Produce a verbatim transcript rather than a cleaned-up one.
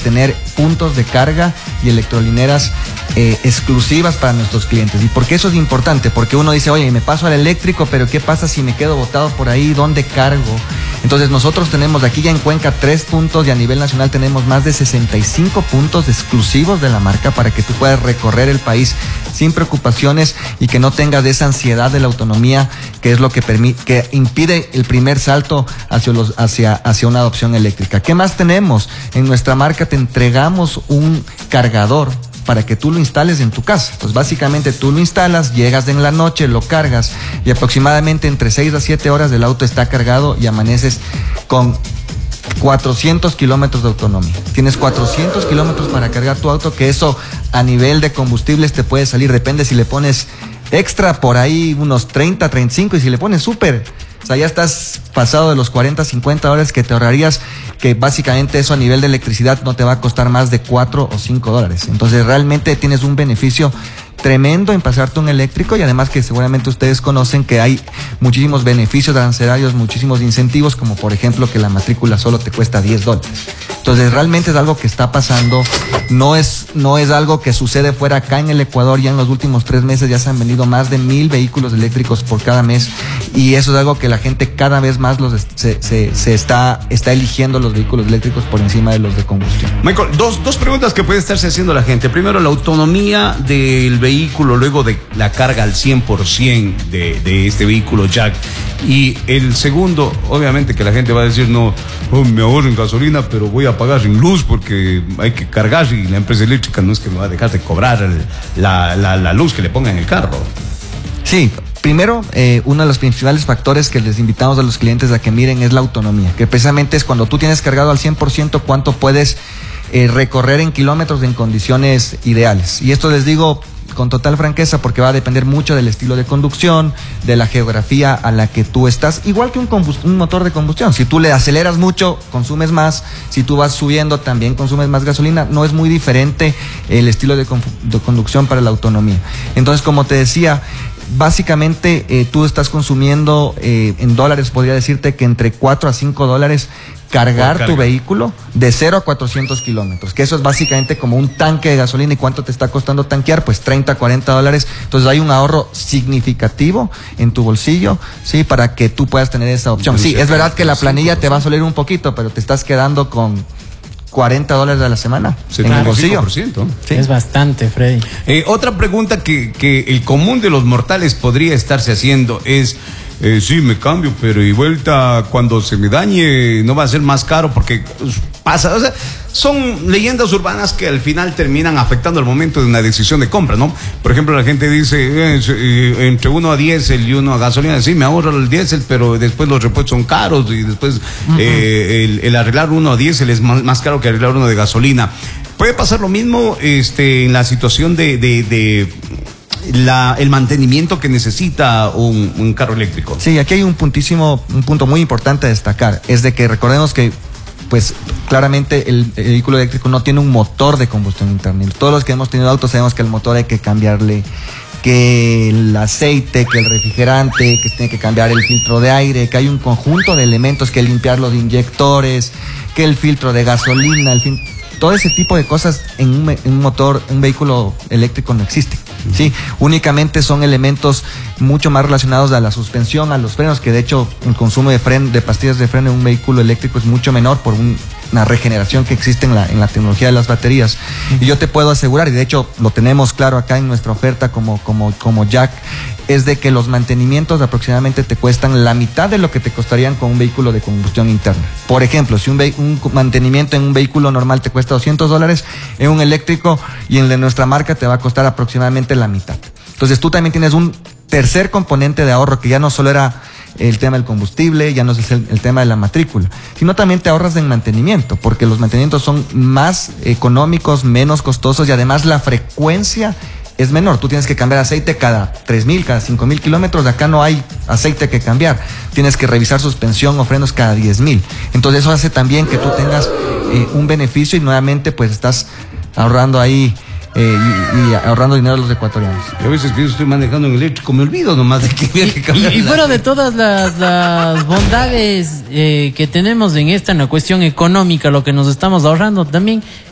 tener puntos de carga y electrolineras eh, exclusivas para nuestros clientes. ¿Y por qué eso es importante? Porque uno dice, oye, me paso al eléctrico, pero ¿qué pasa si me quedo botado por ahí? ¿Dónde cargo? Entonces nosotros tenemos aquí ya en Cuenca tres puntos y a nivel nacional tenemos más de sesenta y cinco puntos exclusivos de la marca para que tú puedas recorrer el país sin preocupaciones y que no tengas esa ansiedad de la autonomía, que es lo que permite, que impide el primer salto hacia, los, hacia, hacia una adopción eléctrica. ¿Qué más tenemos? En nuestra marca te entregamos un cargador para que tú lo instales en tu casa. Pues básicamente tú lo instalas, llegas en la noche, lo cargas y aproximadamente entre seis a siete horas el auto está cargado y amaneces con cuatrocientos kilómetros de autonomía. Tienes cuatrocientos kilómetros para cargar tu auto, que eso a nivel de combustibles te puede salir, depende si le pones extra por ahí unos treinta, treinta y cinco y si le pones súper, o sea, ya estás pasado de los cuarenta, cincuenta dólares que te ahorrarías, que básicamente eso a nivel de electricidad no te va a costar más de cuatro o cinco dólares. Entonces realmente tienes un beneficio tremendo en pasarte un eléctrico y además que seguramente ustedes conocen que hay muchísimos beneficios arancelarios, muchísimos incentivos, como por ejemplo que la matrícula solo te cuesta diez dólares. Entonces realmente es algo que está pasando, no es, no es algo que sucede fuera acá en el Ecuador. Ya en los últimos tres meses ya se han vendido más de mil vehículos eléctricos por cada mes y eso es algo que la gente cada vez más los se, se, se está, está eligiendo los vehículos eléctricos por encima de los de combustión. Michael, dos, dos preguntas que puede estarse haciendo la gente. Primero, la autonomía del vehículo luego de la carga al cien por ciento de, de este vehículo Jack. Y el segundo, obviamente que la gente va a decir, no, oh, me ahorro en gasolina, pero voy a pagar en luz porque hay que cargar y la empresa eléctrica no es que me va a dejar de cobrar el, la, la, la luz que le ponga en el carro. Sí, primero, eh, uno de los principales factores que les invitamos a los clientes a que miren es la autonomía, que precisamente es cuando tú tienes cargado al cien por ciento cuánto puedes eh, recorrer en kilómetros en condiciones ideales. Y esto les digo con total franqueza porque va a depender mucho del estilo de conducción, de la geografía a la que tú estás, igual que un, un motor de combustión. Si tú le aceleras mucho, consumes más. Si tú vas subiendo, también consumes más gasolina. No es muy diferente el estilo de, de conducción para la autonomía. Entonces, como te decía, básicamente eh, tú estás consumiendo eh, en dólares, podría decirte que entre cuatro a cinco dólares cargar tu vehículo de cero a cuatrocientos kilómetros, que eso es básicamente como un tanque de gasolina. ¿Y cuánto te está costando tanquear? Pues treinta, cuarenta dólares. Entonces hay un ahorro significativo en tu bolsillo, ¿sí? Para que tú puedas tener esa opción. Sí, es verdad que la planilla te va a salir un poquito, pero te estás quedando con cuarenta dólares a la semana en el bolsillo. Sí. Es bastante, Freddy. Eh, otra pregunta que, que el común de los mortales podría estarse haciendo es, eh, sí, me cambio, pero y vuelta cuando se me dañe no va a ser más caro porque pasa, o sea, son leyendas urbanas que al final terminan afectando el momento de una decisión de compra, ¿no? Por ejemplo, la gente dice, eh, eh, entre uno a diésel y uno a gasolina, sí, me ahorro el diésel, pero después los repuestos son caros y después uh-huh. eh, el, el arreglar uno a diésel es más, más caro que arreglar uno de gasolina. Puede pasar lo mismo este, en la situación de, de, de la, el mantenimiento que necesita un, un carro eléctrico. Sí, aquí hay un puntísimo, un punto muy importante a destacar, es de que recordemos que pues claramente el, el vehículo eléctrico no tiene un motor de combustión interna. Todos los que hemos tenido autos sabemos que el motor hay que cambiarle, que el aceite, que el refrigerante, que tiene que cambiar el filtro de aire, que hay un conjunto de elementos, que limpiar los inyectores, que el filtro de gasolina, el fin, todo ese tipo de cosas en un, en un motor, un vehículo eléctrico no existe. Sí, únicamente son elementos mucho más relacionados a la suspensión, a los frenos, que de hecho el consumo de fren, de pastillas de freno en un vehículo eléctrico es mucho menor por un, una regeneración que existe en la, en la tecnología de las baterías. Y yo te puedo asegurar, y de hecho lo tenemos claro acá en nuestra oferta como, como, como Jack, es de que los mantenimientos aproximadamente te cuestan la mitad de lo que te costarían con un vehículo de combustión interna. Por ejemplo, si un, ve- un mantenimiento en un vehículo normal te cuesta doscientos dólares, en un eléctrico y en el de nuestra marca te va a costar aproximadamente la mitad. Entonces tú también tienes un tercer componente de ahorro, que ya no solo era el tema del combustible, ya no es el, el tema de la matrícula, sino también te ahorras en mantenimiento, porque los mantenimientos son más económicos, menos costosos y además la frecuencia es menor. Tú tienes que cambiar aceite cada tres mil, cada cinco mil kilómetros. Acá no hay aceite que cambiar. Tienes que revisar suspensión o frenos cada diez mil. Entonces eso hace también que tú tengas eh, un beneficio y nuevamente pues estás ahorrando ahí eh, y, y ahorrando dinero a los ecuatorianos. Y a veces que yo estoy manejando en eléctrico, me olvido nomás de que había que cambiar. Y, y fuera de todas las, las bondades eh, que tenemos en esta en la cuestión económica, lo que nos estamos ahorrando también